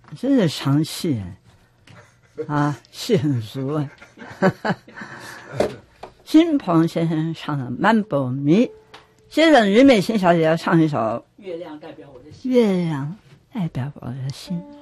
真是唱戏啊，戏很熟啊。新鹏先生唱的《漫步迷》，接着俞美琴小姐要唱一首《月亮代表我的心》。月亮代表我的心。